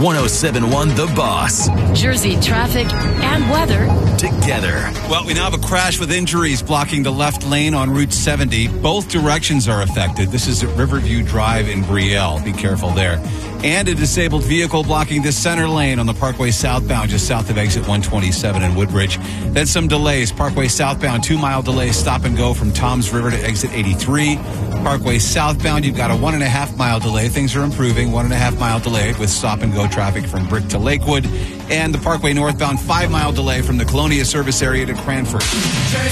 1071 The Boss. Jersey traffic and weather together. Well, we now have a crash with injuries blocking the left lane on Route 70. Both directions are affected. This is at Riverview Drive in Brielle. Be careful there. And a disabled vehicle blocking the center lane on the Parkway southbound, just south of exit 127 in Woodbridge. Then some delays. Parkway southbound, 2-mile delay, stop and go from Toms River to exit 83. Parkway southbound, you've got a 1.5-mile delay. Things are improving. 1.5-mile delay with stop and go traffic from Brick to Lakewood. And the Parkway northbound, 5-mile delay from the Colonia service area to Cranford.